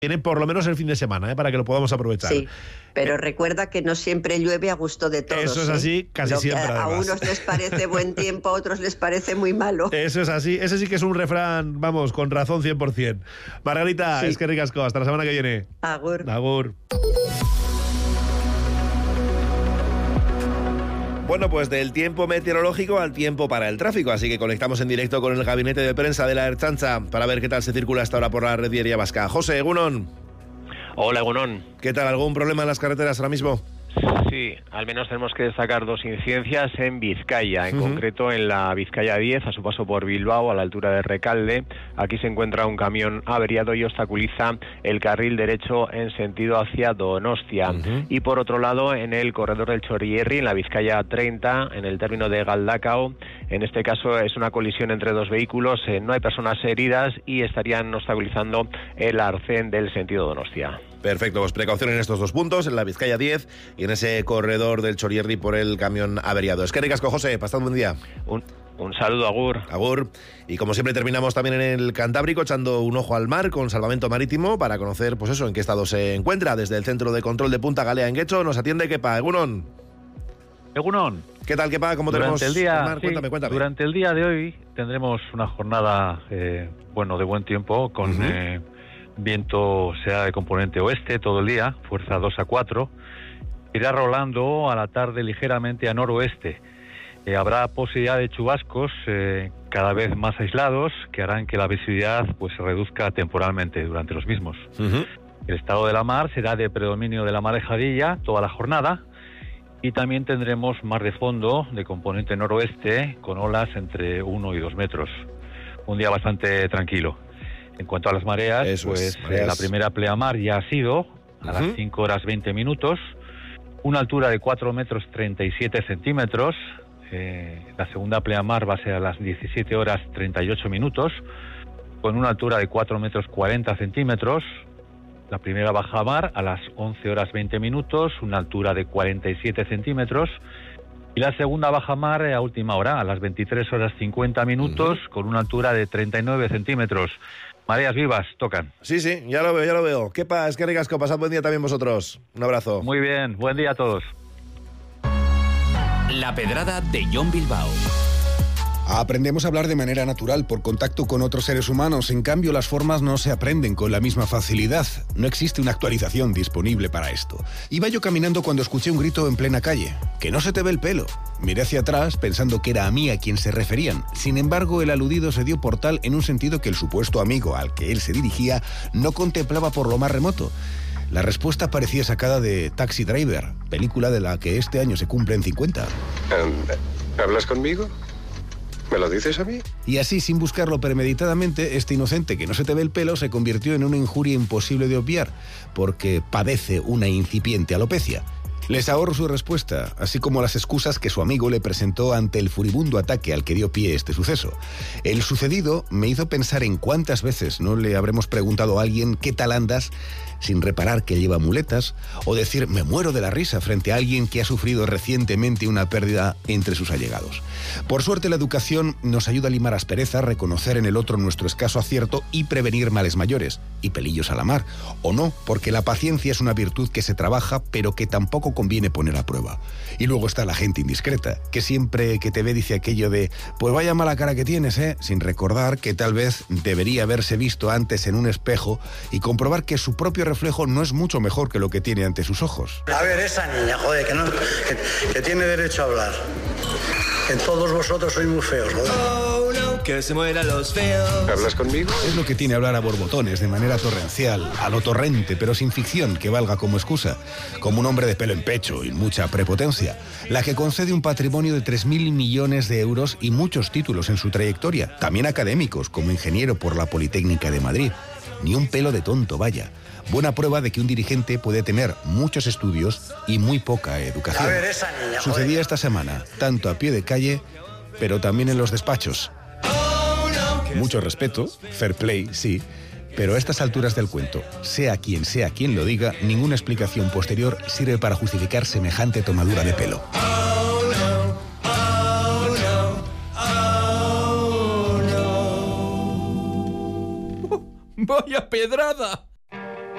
Tiene por lo menos el fin de semana, para que lo podamos aprovechar. Sí, pero recuerda que no siempre llueve a gusto de todos. Eso es así, casi siempre, a además. unos les parece buen tiempo, a otros les parece muy malo. Eso es así, ese sí que es un refrán, vamos, con razón 100%. Margarita, Sí. Es que ricasco, hasta la semana que viene. Agur. Agur. Bueno, pues del tiempo meteorológico al tiempo para el tráfico, así que conectamos en directo con el gabinete de prensa de la Ertzaintza para ver qué tal se circula hasta ahora por la red viaria vasca. José, Egunon. Hola, Egunon. ¿Qué tal? ¿Algún problema en las carreteras ahora mismo? Sí, al menos tenemos que destacar dos incidencias en Vizcaya, en concreto en la Vizcaya 10, a su paso por Bilbao, a la altura de Recalde. Aquí se encuentra un camión averiado y obstaculiza el carril derecho en sentido hacia Donostia. Y por otro lado, en el corredor del Chorierri, en la Vizcaya 30, en el término de Galdakao, en este caso es una colisión entre dos vehículos, no hay personas heridas y estarían obstaculizando el arcén del sentido Donostia. Perfecto, pues precaución en estos dos puntos, en la Vizcaya 10 y en ese corredor del Chorierri por el camión averiado. Es que ricasco, José, pasad un buen día. Un saludo, Agur. Agur. Y como siempre terminamos también en el Cantábrico echando un ojo al mar con Salvamento Marítimo para conocer, pues eso, en qué estado se encuentra. Desde el Centro de Control de Punta Galea en Guecho nos atiende Kepa. Egunon. Egunon. ¿Qué tal, Kepa? ¿Cómo tenemos el mar? Cuéntame. Durante el día de hoy tendremos una jornada de buen tiempo con viento sea de componente oeste todo el día, fuerza 2 a 4. Irá rolando a la tarde ligeramente a noroeste. Habrá posibilidad de chubascos cada vez más aislados que harán que la visibilidad pues se reduzca temporalmente durante los mismos. El estado de la mar será de predominio de la marejadilla toda la jornada y también tendremos mar de fondo de componente noroeste con olas entre 1 y 2 metros. Un día bastante tranquilo. En cuanto a las mareas, la primera pleamar ya ha sido a las 5 horas 20 minutos, una altura de 4 metros 37 centímetros. La segunda pleamar va a ser a las 17 horas 38 minutos, con una altura de 4 metros 40 centímetros. La primera bajamar a las 11 horas 20 minutos, una altura de 47 centímetros. Y la segunda bajamar a última hora, a las 23 horas 50 minutos, con una altura de 39 centímetros. Mareas vivas, tocan. Sí, ya lo veo. Kepa, es que ricasco, pasad buen día también vosotros. Un abrazo. Muy bien, buen día a todos. La pedrada de Jon Bilbao. Aprendemos a hablar de manera natural, por contacto con otros seres humanos. En cambio, las formas no se aprenden con la misma facilidad. No existe una actualización disponible para esto. Iba yo caminando cuando escuché un grito en plena calle. ¡Que no se te ve el pelo! Miré hacia atrás pensando que era a mí a quien se referían. Sin embargo, el aludido se dio por tal en un sentido que el supuesto amigo al que él se dirigía no contemplaba por lo más remoto. La respuesta parecía sacada de Taxi Driver, película de la que este año se cumplen 50. ¿Hablas conmigo? ¿Me lo dices a mí? Y así, sin buscarlo premeditadamente, este inocente que no se te ve el pelo se convirtió en una injuria imposible de obviar, porque padece una incipiente alopecia. Les ahorro su respuesta, así como las excusas que su amigo le presentó ante el furibundo ataque al que dio pie este suceso. El sucedido me hizo pensar en cuántas veces no le habremos preguntado a alguien ¿qué tal andas?, sin reparar que lleva muletas, o decir me muero de la risa frente a alguien que ha sufrido recientemente una pérdida entre sus allegados. Por suerte, la educación nos ayuda a limar asperezas, reconocer en el otro nuestro escaso acierto y prevenir males mayores y pelillos a la mar. O no, porque la paciencia es una virtud que se trabaja, pero que tampoco conviene poner a prueba. Y luego está la gente indiscreta, que siempre que te ve dice aquello de pues vaya mala cara que tienes, sin recordar que tal vez debería haberse visto antes en un espejo y comprobar que su propio reflejo no es mucho mejor que lo que tiene ante sus ojos. A ver, esa niña, joder, que tiene derecho a hablar. Que todos vosotros sois muy feos, joder. Oh, no, que se mueran los feos. ¿Hablas conmigo? Es lo que tiene hablar a borbotones, de manera torrencial, a lo torrente, pero sin ficción que valga como excusa. Como un hombre de pelo en pecho y mucha prepotencia. La que concede un patrimonio de 3.000 millones de euros y muchos títulos en su trayectoria. También académicos, como ingeniero por la Politécnica de Madrid. Ni un pelo de tonto, vaya. Buena prueba de que un dirigente puede tener muchos estudios y muy poca educación. A ver, esa niña, Sucedía joder. esta semana, tanto a pie de calle, pero también en los despachos. Mucho respeto, fair play, sí, pero a estas alturas del cuento, sea quien lo diga, ninguna explicación posterior sirve para justificar semejante tomadura de pelo. ¡Vaya pedrada!